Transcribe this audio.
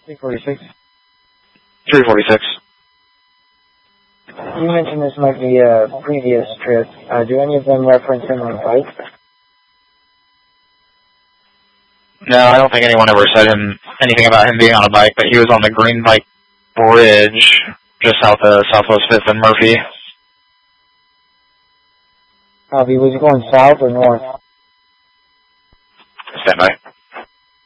346. 346. You mentioned this might be a previous trip. Do any of them reference him on a bike? No, I don't think anyone ever said anything about him being on a bike, but he was on the Green Bike Bridge, just south of Southwest 5th and Murphy. Was he going south or north? Stand by.